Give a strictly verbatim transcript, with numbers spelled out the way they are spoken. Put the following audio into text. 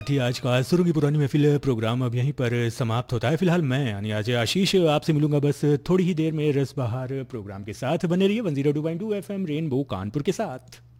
थी आज का सुरों की पुरानी महफिल प्रोग्राम अब यहीं पर समाप्त होता है। फिलहाल मैं यानी अजय आशीष आपसे मिलूंगा बस थोड़ी ही देर में रस बहार प्रोग्राम के साथ। बने रहिए वन zero two point two F M rainbow Kanpur के साथ।